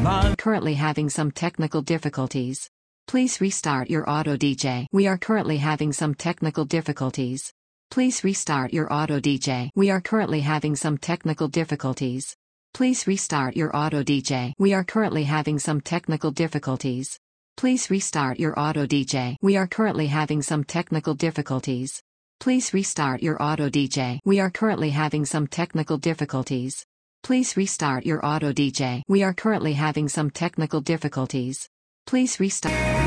mal. Currently having some technical difficulties. Please restart your auto DJ. We are currently having some technical difficulties. Please restart your auto DJ. We are currently having some technical difficulties. Please restart your auto DJ. We are currently having some technical difficulties. Please restart your auto DJ. We are currently having some technical difficulties. Please restart your auto DJ. We are currently having some technical difficulties. Please restart your auto DJ. We are currently having some technical difficulties. Please restart.